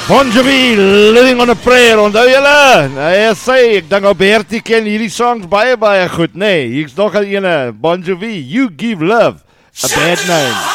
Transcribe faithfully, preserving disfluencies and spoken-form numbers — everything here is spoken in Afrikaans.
Bon Jovi, Living on a Prayer, onthou julle? Hy sê, ek dink Alberti ken hierdie songs baie baie goed, nee, hier's nog al ene, Bon Jovi, You Give Love a Bad Name.